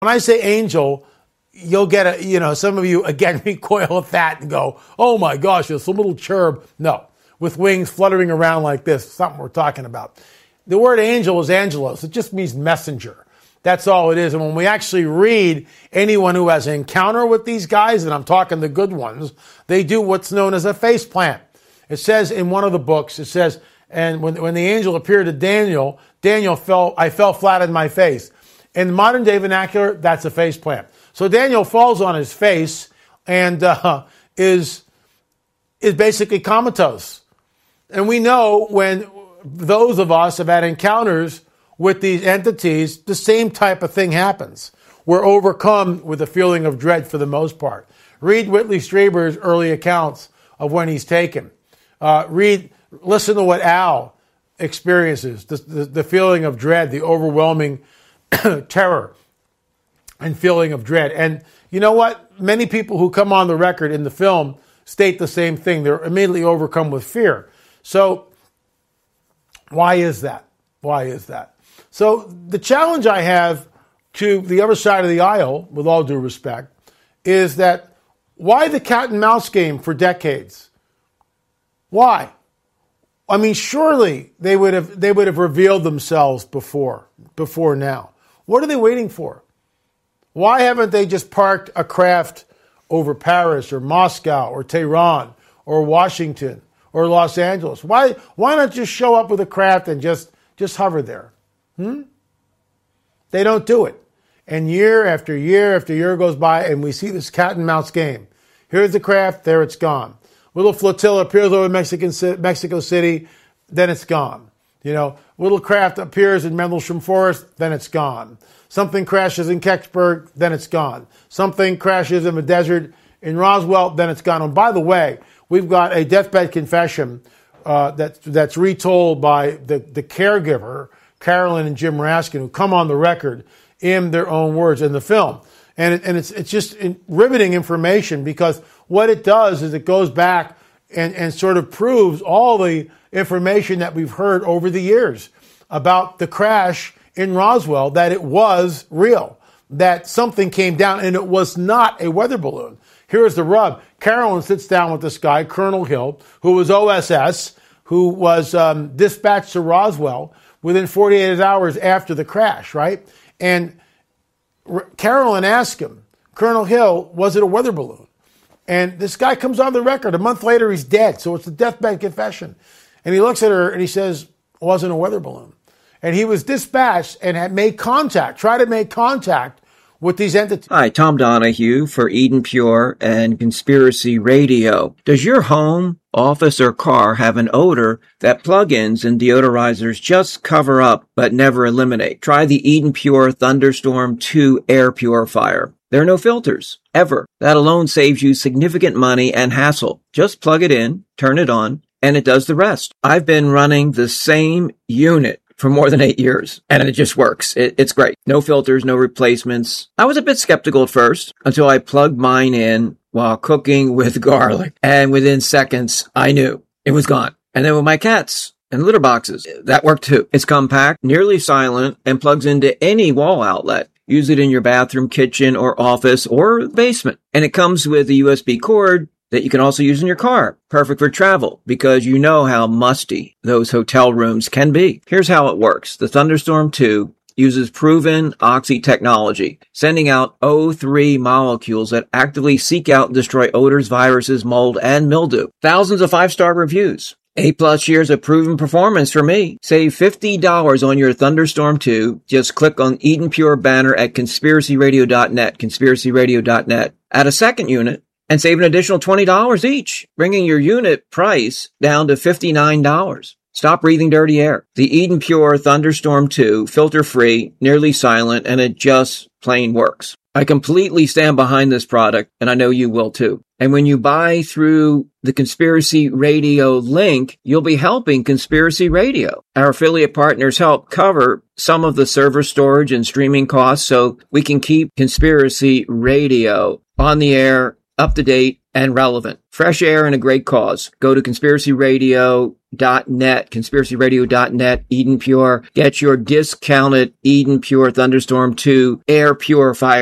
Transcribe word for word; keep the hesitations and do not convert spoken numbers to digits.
When I say angel, you'll get a, you know, some of you, again, recoil at that and go, oh my gosh, there's some little cherub. No, with wings fluttering around like this, something we're talking about. The word angel is angelos. It just means messenger. That's all it is. And when we actually read anyone who has an encounter with these guys, and I'm talking the good ones, they do what's known as a face plant. It says in one of the books, it says, and when, when the angel appeared to Daniel, Daniel fell, I fell flat on my face. In the modern day vernacular, that's a face plant. So Daniel falls on his face and uh, is, is basically comatose. And we know when those of us have had encounters with these entities, the same type of thing happens. We're overcome with a feeling of dread for the most part. Read Whitley Strieber's early accounts of when he's taken. Uh, read, listen to what Al experiences, the, the, the feeling of dread, the overwhelming terror and feeling of dread. And you know what? Many people who come on the record in the film state the same thing. They're immediately overcome with fear. So why is that? Why is that? So the challenge I have to the other side of the aisle, with all due respect, is that why the cat and mouse game for decades? Why? I mean, surely they would have they would have revealed themselves before before now. What are they waiting for? Why haven't they just parked a craft over Paris or Moscow or Tehran or Washington or Los Angeles? Why why not just show up with a craft and just, just hover there? Hmm? They don't do it. And year after year after year goes by and we see this cat and mouse game. Here's the craft, there it's gone. Little flotilla appears over Mexican, Mexico City, then it's gone. You know, little craft appears in Mendlesham Forest, then it's gone. Something crashes in Kecksburg, then it's gone. Something crashes in the desert in Roswell, then it's gone. And by the way, we've got a deathbed confession uh, that, that's retold by the, the caregiver, Carolyn and Jim Raskin, who come on the record in their own words in the film. And, it, and it's, it's just riveting information because what it does is it goes back and, and sort of proves all the information that we've heard over the years about the crash in Roswell, that it was real, that something came down and it was not a weather balloon. Here's the rub. Carolyn sits down with this guy, Colonel Hill, who was O S S, who was um, dispatched to Roswell within forty-eight hours after the crash, right? And R- Carolyn asked him, Colonel Hill, was it a weather balloon? And this guy comes on the record. A month later, he's dead. So it's a deathbed confession. And he looks at her and he says, it wasn't a weather balloon. And he was dispatched and had made contact, tried to make contact with these entities. Hi, Tom Donahue for Eden Pure and Conspiracy Radio. Does your home, office, or car have an odor that plugins and deodorizers just cover up but never eliminate? Try the Eden Pure Thunderstorm two air purifier. There are no filters, ever. That alone saves you significant money and hassle. Just plug it in, turn it on, and it does the rest. I've been running the same unit for more than eight years, and it just works. It, it's great. No filters, no replacements. I was a bit skeptical at first until I plugged mine in while cooking with garlic, and within seconds, I knew it was gone. And then with my cats and litter boxes, that worked too. It's compact, nearly silent, and plugs into any wall outlet. Use it in your bathroom, kitchen, or office, or basement. And it comes with a U S B cord that you can also use in your car. Perfect for travel, because you know how musty those hotel rooms can be. Here's how it works. The Thunderstorm two uses proven Oxy technology, sending out O three molecules that actively seek out and destroy odors, viruses, mold, and mildew. Thousands of five-star reviews. Eight plus years of proven performance for me. Save fifty dollars on your Thunderstorm two. Just click on Eden Pure banner at conspiracy radio dot net, conspiracy radio dot net. Add a second unit and save an additional twenty dollars each, bringing your unit price down to fifty-nine dollars. Stop breathing dirty air. The Eden Pure Thunderstorm two, filter-free, nearly silent, and it just plain works. I completely stand behind this product, and I know you will too. And when you buy through the Conspiracy Radio link, you'll be helping Conspiracy Radio. Our affiliate partners help cover some of the server storage and streaming costs so we can keep Conspiracy Radio on the air up to date, and relevant. Fresh air and a great cause. Go to conspiracy radio dot net, conspiracy radio dot net, Eden Pure. Get your discounted Eden Pure Thunderstorm two air purifier